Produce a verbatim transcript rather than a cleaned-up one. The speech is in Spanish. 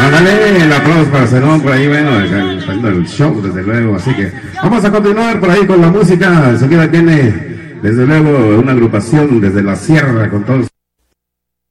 Ándale, el aplauso para Zenón por ahí, bueno, el, el show, desde luego. Así que vamos a continuar por ahí con la música. Enseguida tiene, desde luego, una agrupación desde la sierra con todos.